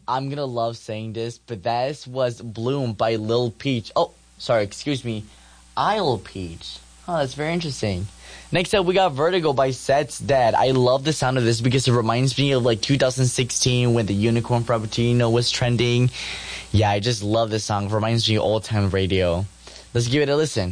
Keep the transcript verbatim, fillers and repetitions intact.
I'm gonna love saying this, but this was Bloom by Lil Peach. Oh, sorry, excuse me. Isle Peach. Oh, that's very interesting. Next up, we got Vertigo by Seth's Dead. I love the sound of this because it reminds me of like two thousand sixteen when the Unicorn Frappuccino was trending. Yeah, I just love this song. It reminds me of old time radio. Let's give it a listen.